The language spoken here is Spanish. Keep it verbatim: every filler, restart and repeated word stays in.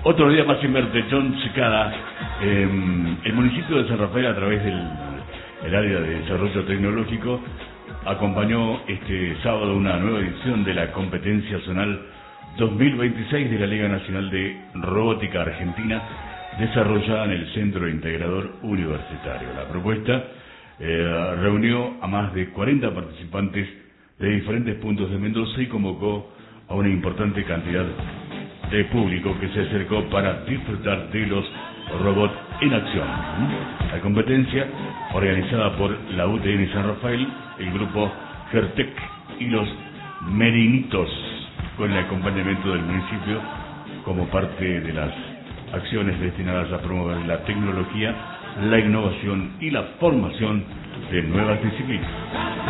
Otro día más inverte, John Cicada. Eh, el municipio de San Rafael, a través del el área de desarrollo tecnológico, acompañó este sábado una nueva edición de la competencia zonal dos mil veintiséis de la Liga Nacional de Robótica Argentina, desarrollada en el Centro Integrador Universitario. La propuesta eh, reunió a más de cuarenta participantes de diferentes puntos de Mendoza y convocó a una importante cantidad de público que se acercó para disfrutar de los robots en acción. La competencia, organizada por la U T N San Rafael, el grupo Gertec y los Merinitos, con el acompañamiento del municipio como parte de las acciones destinadas a promover la tecnología, la innovación y la formación de nuevas disciplinas.